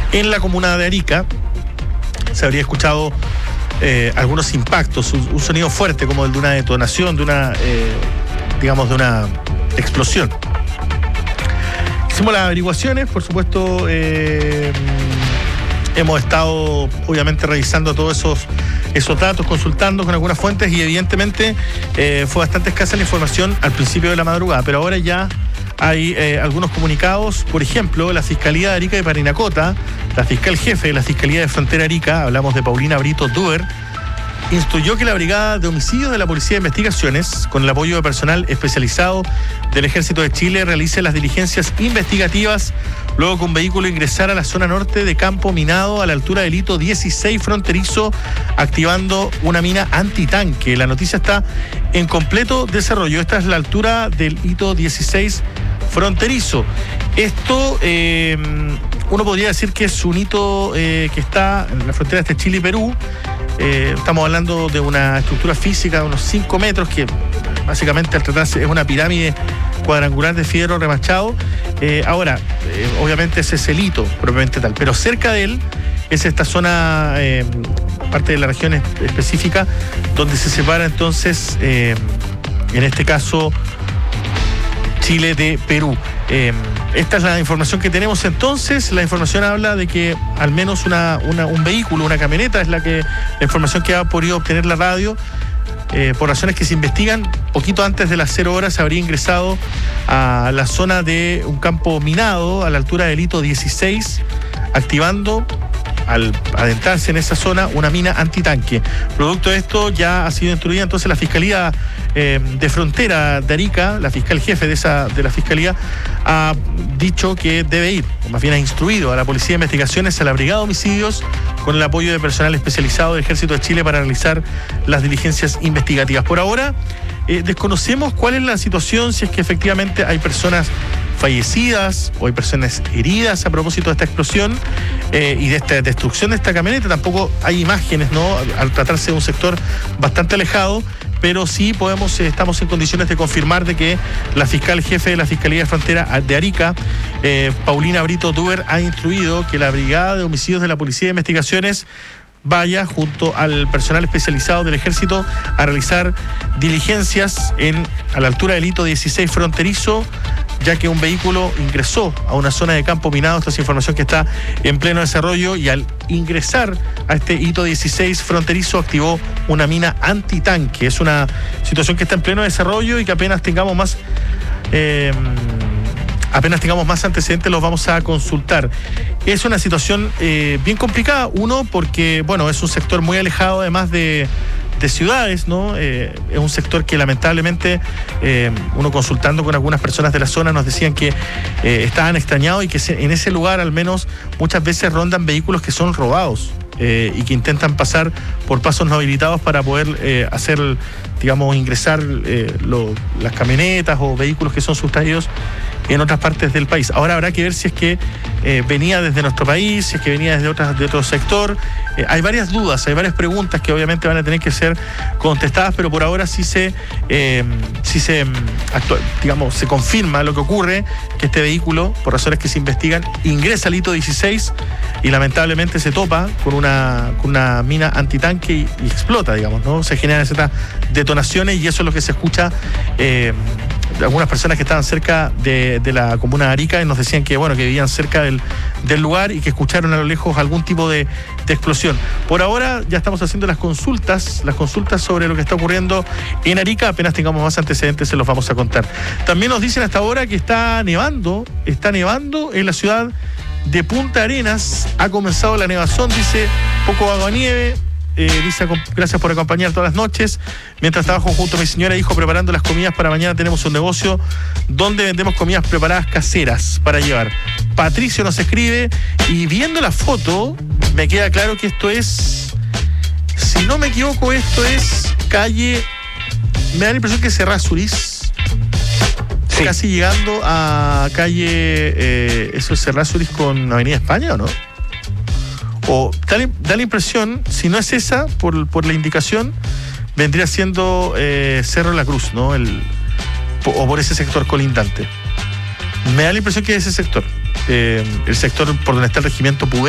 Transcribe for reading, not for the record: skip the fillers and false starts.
En la comuna de Arica se habría escuchado algunos impactos, un sonido fuerte como el de una detonación, de una explosión. Hicimos las averiguaciones, por supuesto, hemos estado obviamente revisando todos esos datos, consultando con algunas fuentes y evidentemente fue bastante escasa la información al principio de la madrugada, pero ahora ya hay algunos comunicados. Por ejemplo, la Fiscalía de Arica y Parinacota, la fiscal jefe de la Fiscalía de Frontera Arica, hablamos de Paulina Brito Duer, instruyó que la Brigada de Homicidios de la Policía de Investigaciones, con el apoyo de personal especializado del Ejército de Chile, realice las diligencias investigativas luego que un vehículo ingresara a la zona norte de Campo Minado a la altura del hito 16 fronterizo, activando una mina antitanque. La noticia está en completo desarrollo. Esta es la altura del hito 16 fronterizo. Esto uno podría decir que es un hito que está en la frontera entre Chile y Perú. Estamos hablando de una estructura física de unos 5 metros que básicamente al tratarse es una pirámide cuadrangular de fierro remachado. Obviamente ese es el hito propiamente tal, pero cerca de él es esta zona, parte de la región específica, donde se separa entonces, en este caso, Chile de Perú. Esta es la información que tenemos entonces. La información habla de que al menos un vehículo, una camioneta, es la información que ha podido obtener la radio. Por razones que se investigan, poquito antes de las 0 horas habría ingresado a la zona de un campo minado a la altura del hito 16, activando, al adentrarse en esa zona, una mina antitanque. Producto de esto ya ha sido instruida entonces la Fiscalía de Frontera de Arica, la fiscal jefe de la Fiscalía, ha dicho que debe ir, o más bien ha instruido a la Policía de Investigaciones, a la Brigada de Homicidios, con el apoyo de personal especializado del Ejército de Chile para realizar las diligencias investigativas. Por ahora, desconocemos cuál es la situación, si es que efectivamente hay personas fallecidas o hay personas heridas a propósito de esta explosión y de esta destrucción de esta camioneta. Tampoco hay imágenes, ¿no?, al tratarse de un sector bastante alejado, pero sí estamos en condiciones de confirmar de que la fiscal jefe de la Fiscalía de Frontera de Arica, Paulina Brito Duer, ha instruido que la Brigada de Homicidios de la Policía de Investigaciones vaya junto al personal especializado del Ejército a realizar diligencias a la altura del hito 16 fronterizo, ya que un vehículo ingresó a una zona de campo minado. Esta es información que está en pleno desarrollo, y al ingresar a este hito 16 fronterizo activó una mina antitanque. Es una situación que está en pleno desarrollo y que apenas tengamos más antecedentes los vamos a consultar. Es una situación bien complicada, porque es un sector muy alejado además de ciudades, ¿no? Es un sector que lamentablemente, uno consultando con algunas personas de la zona nos decían que estaban extrañados y que en ese lugar al menos muchas veces rondan vehículos que son robados y que intentan pasar por pasos no habilitados para poder ingresar las camionetas o vehículos que son sustraídos en otras partes del país. Ahora habrá que ver si es que venía desde nuestro país, si es que venía desde otro sector. Hay varias dudas, hay varias preguntas que obviamente van a tener que ser contestadas, pero por ahora se confirma lo que ocurre, que este vehículo, por razones que se investigan, ingresa al hito 16 y lamentablemente se topa con una mina antitanque y explota, ¿no? Se generan ciertas detonaciones y eso es lo que se escucha. Algunas personas que estaban cerca de la comuna de Arica y nos decían que vivían cerca del lugar y que escucharon a lo lejos algún tipo de explosión. Por ahora ya estamos haciendo las consultas sobre lo que está ocurriendo en Arica. Apenas tengamos más antecedentes se los vamos a contar. También nos dicen hasta ahora que está nevando en la ciudad de Punta Arenas. Ha comenzado la nevazón, dice, poco aguanieve. Dice, gracias por acompañar todas las noches. Mientras trabajo junto a mi señora e hijo preparando las comidas para mañana, tenemos un negocio donde vendemos comidas preparadas caseras para llevar. Patricio nos escribe y viendo la foto me queda claro que esto es, si no me equivoco, esto es calle, me da la impresión que es Serrázuriz. Sí. Casi llegando a calle, eso es Serrázuriz con Avenida España, ¿o no? O da la impresión, si no es esa, por la indicación, vendría siendo Cerro La Cruz, ¿no? O por ese sector colindante. Me da la impresión que es ese sector. El sector por donde está el regimiento Puber.